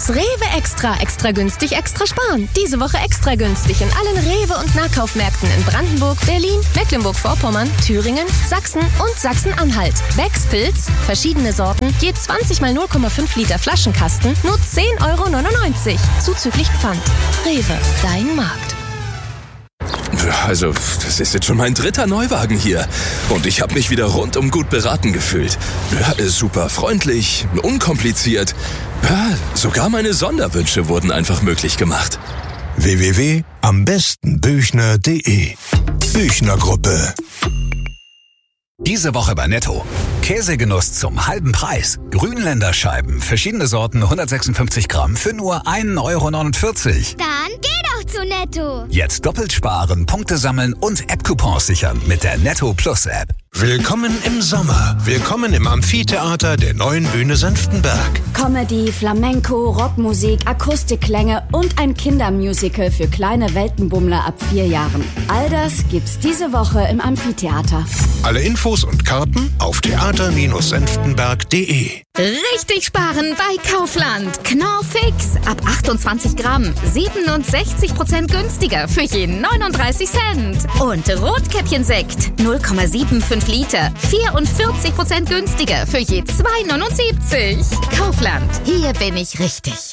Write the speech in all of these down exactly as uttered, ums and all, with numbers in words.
Jetzt Rewe Extra, extra günstig, extra sparen. Diese Woche extra günstig in allen Rewe- und Nahkaufmärkten in Brandenburg, Berlin, Mecklenburg-Vorpommern, Thüringen, Sachsen und Sachsen-Anhalt. Becks Pilz, verschiedene Sorten, je zwanzig mal null Komma fünf Liter Flaschenkasten, nur zehn Euro neunundneunzig. Zuzüglich Pfand. Rewe, dein Markt. Also, das ist jetzt schon mein dritter Neuwagen hier. Und ich habe mich wieder rundum gut beraten gefühlt. Ja, super freundlich, unkompliziert. Ja, sogar meine Sonderwünsche wurden einfach möglich gemacht. w w w punkt am besten büchner punkt de Büchner Gruppe. Diese Woche bei Netto. Käsegenuss zum halben Preis. Grünländer Scheiben, verschiedene Sorten, hundertsechsundfünfzig Gramm für nur ein Euro neunundvierzig. Dann geh doch zu Netto. Jetzt doppelt sparen, Punkte sammeln und App-Coupons sichern mit der Netto Plus App. Willkommen im Sommer. Willkommen im Amphitheater der neuen Bühne Senftenberg. Comedy, Flamenco, Rockmusik, Akustikklänge und ein Kindermusical für kleine Weltenbummler ab vier Jahren. All das gibt's diese Woche im Amphitheater. Alle Infos und Karten auf theater senftenberg punkt de. Richtig sparen bei Kaufland. Knorr Fix ab achtundzwanzig Gramm, siebenundsechzig Prozent günstiger für je neununddreißig Cent. Und Rotkäppchensekt null Komma fünfundsiebzig Liter, vierundvierzig Prozent günstiger für je zwei neunundsiebzig. Kaufland, hier bin ich richtig.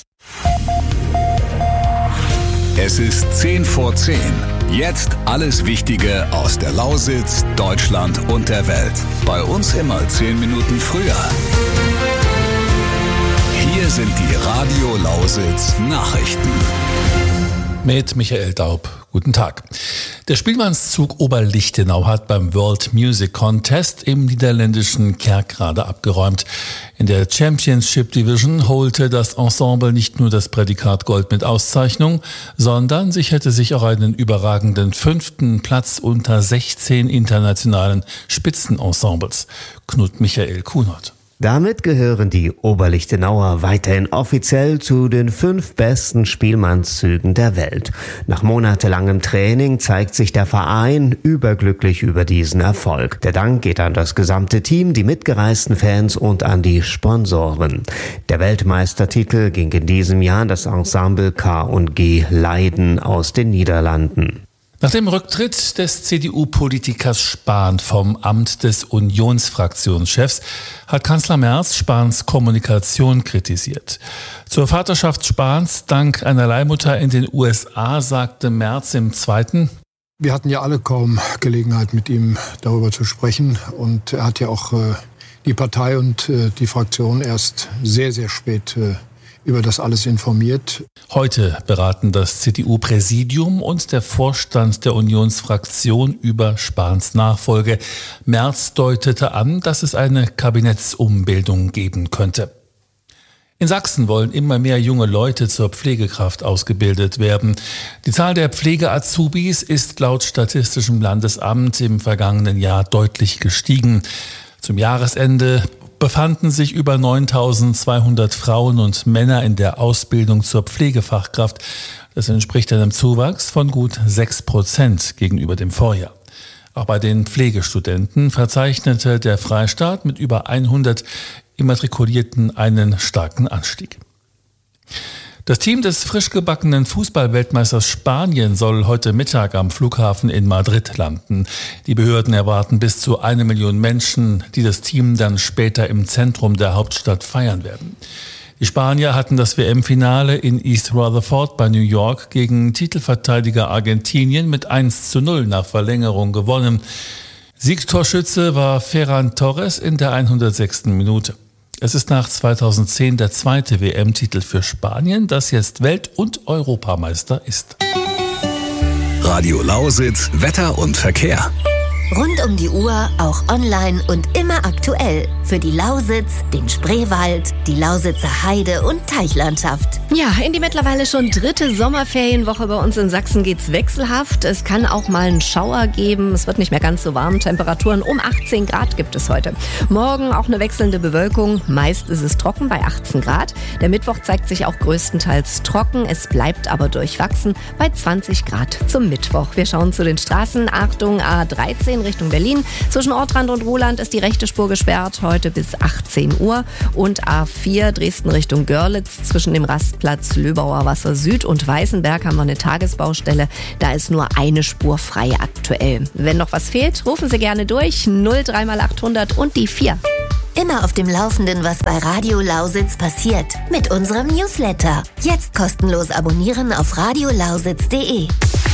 Es ist zehn vor zehn. Jetzt alles Wichtige aus der Lausitz, Deutschland und der Welt. Bei uns immer zehn Minuten früher. Hier sind die Radio Lausitz Nachrichten. Mit Michael Daub. Guten Tag. Der Spielmannszug Oberlichtenau hat beim World Music Contest im niederländischen Kerkrade abgeräumt. In der Championship Division holte das Ensemble nicht nur das Prädikat Gold mit Auszeichnung, sondern sicherte sich auch einen überragenden fünften Platz unter sechzehn internationalen Spitzenensembles. Knut Michael Kunert. Damit gehören die Oberlichtenauer weiterhin offiziell zu den fünf besten Spielmannszügen der Welt. Nach monatelangem Training zeigt sich der Verein überglücklich über diesen Erfolg. Der Dank geht an das gesamte Team, die mitgereisten Fans und an die Sponsoren. Der Weltmeistertitel ging in diesem Jahr an das Ensemble K und G Leiden aus den Niederlanden. Nach dem Rücktritt des C D U-Politikers Spahn vom Amt des Unionsfraktionschefs hat Kanzler Merz Spahns Kommunikation kritisiert. Zur Vaterschaft Spahns dank einer Leihmutter in den U S A sagte Merz im Zweiten: Wir hatten ja alle kaum Gelegenheit, mit ihm darüber zu sprechen. Und er hat ja auch äh, die Partei und äh, die Fraktion erst sehr, sehr spät äh, über das alles informiert. Heute beraten das C D U-Präsidium und der Vorstand der Unionsfraktion über Spahns Nachfolge. Merz deutete an, dass es eine Kabinettsumbildung geben könnte. In Sachsen wollen immer mehr junge Leute zur Pflegekraft ausgebildet werden. Die Zahl der Pflege-Azubis ist laut Statistischem Landesamt im vergangenen Jahr deutlich gestiegen. Zum Jahresende befanden sich über neuntausendzweihundert Frauen und Männer in der Ausbildung zur Pflegefachkraft. Das entspricht einem Zuwachs von gut sechs Prozent gegenüber dem Vorjahr. Auch bei den Pflegestudenten verzeichnete der Freistaat mit über hundert Immatrikulierten einen starken Anstieg. Das Team des frisch gebackenen Fußball-Weltmeisters Spanien soll heute Mittag am Flughafen in Madrid landen. Die Behörden erwarten bis zu eine Million Menschen, die das Team dann später im Zentrum der Hauptstadt feiern werden. Die Spanier hatten das W M-Finale in East Rutherford bei New York gegen Titelverteidiger Argentinien mit eins zu null nach Verlängerung gewonnen. Siegtorschütze war Ferran Torres in der hundertsechsten Minute. Es ist nach zweitausendzehn der zweite W M-Titel für Spanien, das jetzt Welt- und Europameister ist. Radio Lausitz, Wetter und Verkehr. Rund um die Uhr, auch online und immer aktuell. Für die Lausitz, den Spreewald, die Lausitzer Heide- und Teichlandschaft. Ja, in die mittlerweile schon dritte Sommerferienwoche bei uns in Sachsen geht's wechselhaft. Es kann auch mal einen Schauer geben. Es wird nicht mehr ganz so warm. Temperaturen um achtzehn Grad gibt es heute. Morgen auch eine wechselnde Bewölkung. Meist ist es trocken bei achtzehn Grad. Der Mittwoch zeigt sich auch größtenteils trocken. Es bleibt aber durchwachsen bei zwanzig Grad zum Mittwoch. Wir schauen zu den Straßen. Achtung, A dreizehn. zehn Richtung Berlin. Zwischen Ortrand und Roland ist die rechte Spur gesperrt, heute bis achtzehn Uhr. Und A vier Dresden Richtung Görlitz zwischen dem Rastplatz Löbauer Wasser Süd und Weißenberg haben wir eine Tagesbaustelle. Da ist nur eine Spur frei aktuell. Wenn noch was fehlt, rufen Sie gerne durch. null drei mal achthundert und die vier. Immer auf dem Laufenden, was bei Radio Lausitz passiert. Mit unserem Newsletter. Jetzt kostenlos abonnieren auf radiolausitz punkt de.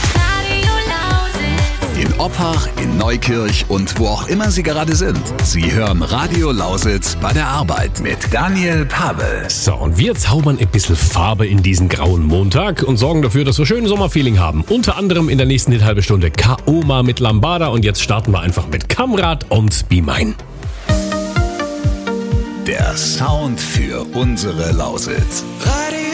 In Oppach, in Neukirch und wo auch immer Sie gerade sind. Sie hören Radio Lausitz bei der Arbeit mit Daniel Pavel. So, und wir zaubern ein bisschen Farbe in diesen grauen Montag und sorgen dafür, dass wir schön Sommerfeeling haben. Unter anderem in der nächsten halbe Stunde Kaoma mit Lambada und jetzt starten wir einfach mit Kamrad und Be Mine. Der Sound für unsere Lausitz.